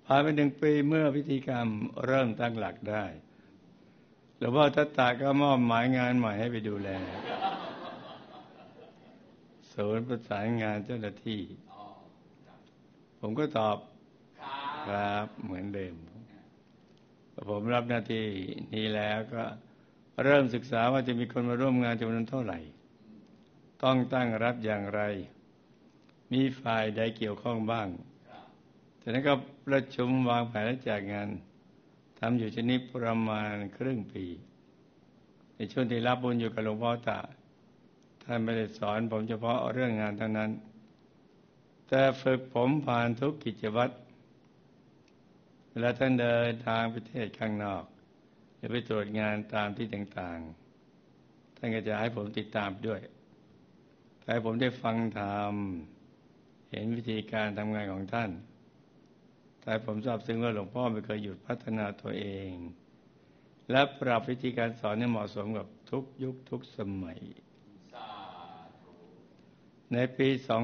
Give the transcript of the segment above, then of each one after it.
ผ่านไป1 ปีเมื่อพิธีกรรมเริ่มตั้งหลักได้หลวงพ่อทัตตาก็มอบหมายงานใหม่ให้ไปดูแลศูนย์ประสานงานเจ้าหน้าที่ผมก็ตอบครับเหมือนเดิมผมรับหน้าที่นี้แล้วก็เริ่มศึกษาว่าจะมีคนมาร่วมงานจำนวนเท่าไหร่ต้องตั้งรับอย่างไรมีฝ่ายใดเกี่ยวข้องบ้างจากนั้นก็ประชุมวางแผนและจัดงานทำอยู่ชนิดประมาณครึ่งปีในช่วงที่รับบุญอยู่กับหลวงพ่อตาท่านไม่ได้สอนผมเฉพาะเรื่องงานเท่านั้นแต่ฝึกผมผ่านทุกกิจวัตรเวลาท่านเดินทางประเทศข้างนอกหรือไปตรวจงานตามที่ต่างๆท่านก็จะให้ผมติดตามด้วยให้ผมได้ฟังธรรมเห็นวิธีการทำงานของท่านแต่ผมทราบซึ้งว่าหลวงพ่อไม่เคยหยุดพัฒนาตัวเองและปรับวิธีการสอนให้เหมาะสมกับทุกยุคทุกสมัยในปี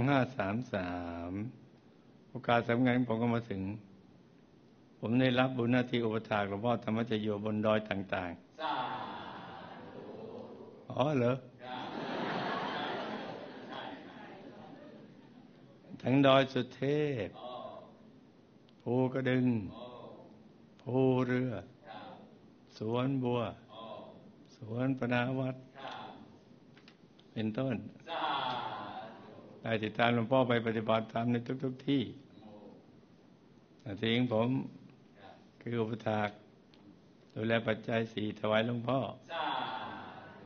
2533 โอกาสสำคัญผมก็มาถึงผมได้รับบุญหน้าที่อุปถากหลวงพ่อธรรมชโยบนดอยต่างๆอ๋อเหรอทั้งดอยสุเทพภูกระดึงภูเรือสวนบัวสวนปนาวัดเป็นต้นได้ติดตามหลวงพ่อไปปฏิบัติธรรมในทุกที่หน้าที่ของผมคืออุปถากดูแลปัจจัย4ถวายหลวงพ่อ